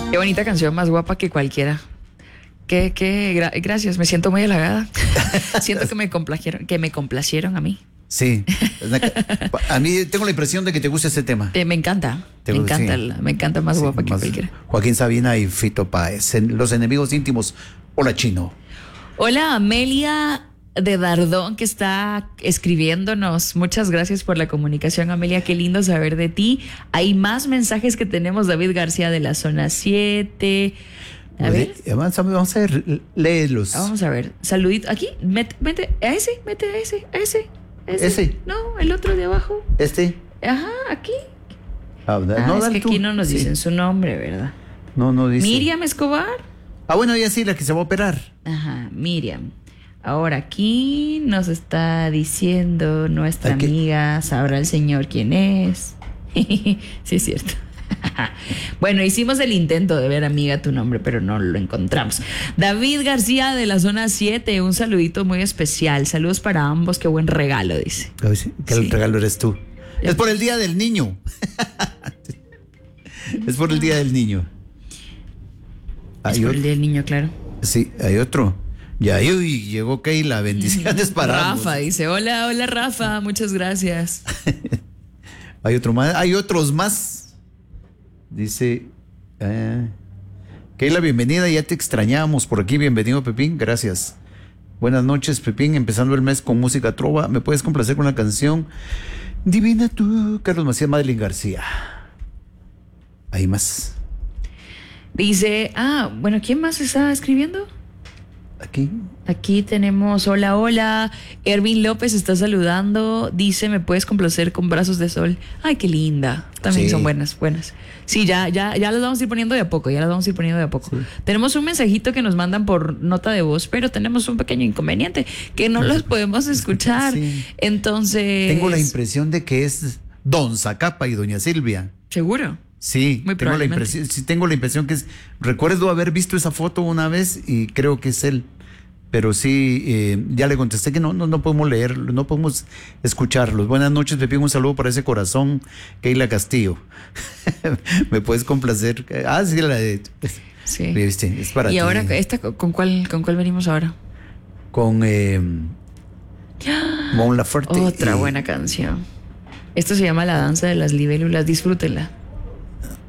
Qué bonita canción, más guapa que cualquiera. Gracias, me siento muy halagada. Siento que me complacieron a mí. Sí. A mí tengo la impresión de que te gusta este tema. Me encanta. Me encanta más guapa que cualquiera. Joaquín Sabina y Fito Páez, Los enemigos íntimos. Hola, Chino. Hola, Amelia de Dardón, que está escribiéndonos. Muchas gracias por la comunicación, Amelia. Qué lindo saber de ti. Hay más mensajes que tenemos. David García de la zona 7. A ver. Vamos a ver, léelos. Vamos a ver. Saludito. Aquí, mete a ese. ¿Ese? No, el otro de abajo. ¿Este? Ajá, aquí. No, es que aquí no nos dicen su nombre, ¿verdad? No dice. Miriam Escobar. Bueno, ella sí, la que se va a operar. Ajá, Miriam. Ahora aquí nos está diciendo nuestra amiga, sabrá el señor quién es. Sí, es cierto. Bueno, hicimos el intento de ver, amiga, tu nombre, pero no lo encontramos. David García de la zona 7, un saludito muy especial. Saludos para ambos, qué buen regalo, dice. Que el regalo eres tú. Es por el Día del Niño. Es por el Día del Niño. Es por el Día del Niño, claro. Sí, hay otro. Ya, llegó Keila, bendiciones para ambos. Rafa dice, hola Rafa, muchas gracias. Hay otro más, hay otros más. Dice, Keila, bienvenida, ya te extrañábamos por aquí, bienvenido Pepín, gracias. Buenas noches Pepín, empezando el mes con música trova, ¿me puedes complacer con una canción? Divina tú, Carlos Macías, Madeline García. Hay más. Dice, bueno, ¿quién más está escribiendo? Aquí tenemos, hola, Ervin López está saludando, dice, ¿me puedes complacer con Brazos de Sol? Ay, qué linda, también son buenas. Sí, ya las vamos a ir poniendo de a poco, Sí. Tenemos un mensajito que nos mandan por nota de voz, pero tenemos un pequeño inconveniente, que no los podemos escuchar, entonces... Tengo la impresión de que es Don Zacapa y Doña Silvia. ¿Seguro? Sí, tengo la impresión que es. Recuerdo haber visto esa foto una vez y creo que es él. Pero sí, ya le contesté que no podemos leerlo, no podemos escucharlos. Buenas noches, te pido un saludo para ese corazón, Keila Castillo. ¿Me puedes complacer? Sí, la de. Sí. Es para ti. ¿Y ahora con cuál venimos ahora? Con Mon Laferte. Otra buena canción. Esto se llama La Danza de las Libélulas. Disfrútenla.